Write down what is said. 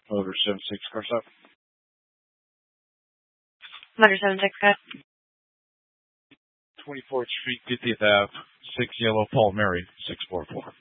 Motor 76 car stop. Motor 76, cut. 24th Street, 50th Ave, 6 Yellow, Paul Mary, 644.